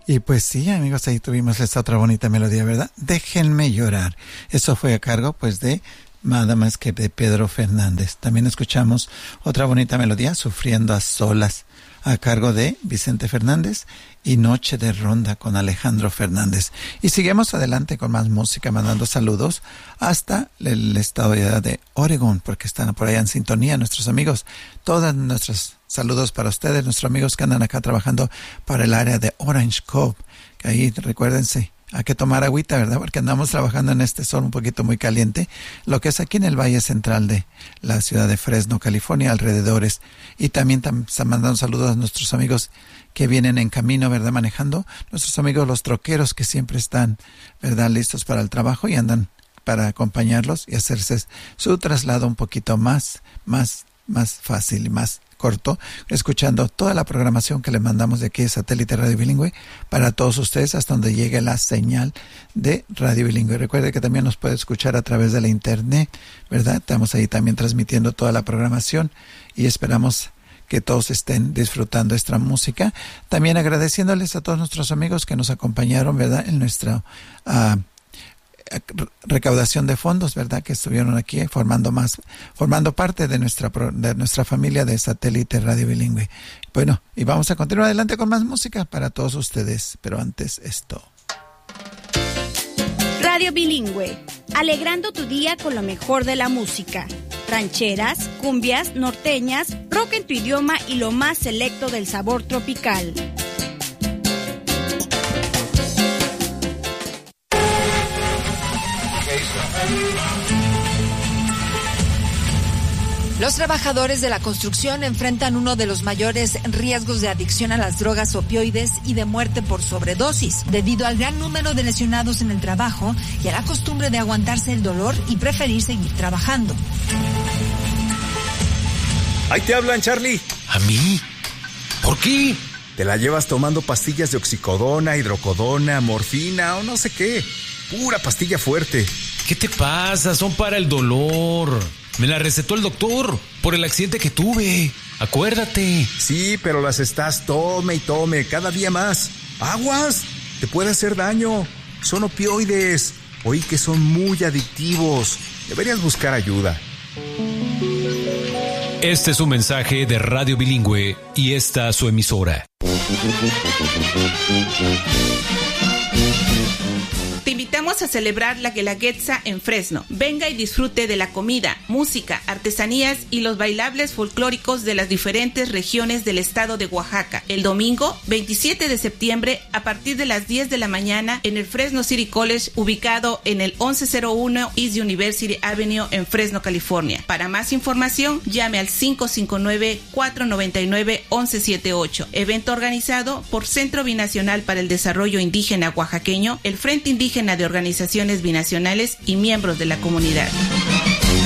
Y pues sí, amigos, ahí tuvimos esta otra bonita melodía, ¿verdad? Déjenme llorar. Eso fue a cargo, pues, de nada más que de Pedro Fernández. También escuchamos otra bonita melodía, Sufriendo a solas, a cargo de Vicente Fernández, y Noche de Ronda con Alejandro Fernández. Y seguimos adelante con más música, mandando saludos hasta el estado de Oregón, porque están por allá en sintonía nuestros amigos. Todos nuestros saludos para ustedes, nuestros amigos que andan acá trabajando para el área de Orange Cove, que ahí recuérdense, hay que tomar agüita, ¿verdad? Porque andamos trabajando en este sol un poquito muy caliente, lo que es aquí en el Valle Central de la ciudad de Fresno, California, alrededores. Y también están mandando saludos a nuestros amigos que vienen en camino, ¿verdad? Manejando, nuestros amigos los troqueros que siempre están, ¿verdad? Listos para el trabajo y andan para acompañarlos y hacerse su traslado un poquito más fácil y más corto, escuchando toda la programación que le mandamos de aquí de Satélite Radio Bilingüe para todos ustedes hasta donde llegue la señal de Radio Bilingüe. Recuerde que también nos puede escuchar a través de la internet, ¿verdad? Estamos ahí también transmitiendo toda la programación y esperamos que todos estén disfrutando esta música. También agradeciéndoles a todos nuestros amigos que nos acompañaron, ¿verdad? En nuestra recaudación de fondos, ¿verdad? Que estuvieron aquí formando parte de nuestra familia de Satélite Radio Bilingüe. Bueno, y vamos a continuar adelante con más música para todos ustedes, pero antes esto. Radio Bilingüe, alegrando tu día con lo mejor de la música. Rancheras, cumbias, norteñas, rock en tu idioma y lo más selecto del sabor tropical. Los trabajadores de la construcción enfrentan uno de los mayores riesgos de adicción a las drogas opioides y de muerte por sobredosis, debido al gran número de lesionados en el trabajo y a la costumbre de aguantarse el dolor y preferir seguir trabajando. Ahí te hablan, Charlie. ¿A mí? ¿Por qué? Te la llevas tomando pastillas de oxicodona, hidrocodona, morfina o no sé qué. Pura pastilla fuerte. ¿Qué te pasa? Son para el dolor. Me la recetó el doctor por el accidente que tuve. Acuérdate. Sí, pero las estás tome y tome cada día más. ¡Aguas! Te puede hacer daño. Son opioides. Oí que son muy adictivos. Deberías buscar ayuda. Este es un mensaje de Radio Bilingüe y esta su emisora. Te invitamos a celebrar la Guelaguetza en Fresno. Venga y disfrute de la comida, música, artesanías y los bailables folclóricos de las diferentes regiones del estado de Oaxaca. El domingo, 27 de septiembre, a partir de las 10 de la mañana, en el Fresno City College, ubicado en el 1101 East University Avenue en Fresno, California. Para más información, llame al 559-499-1178. Evento organizado por Centro Binacional para el Desarrollo Indígena Oaxaqueño, el Frente Indígena de Organizaciones Binacionales y miembros de la comunidad.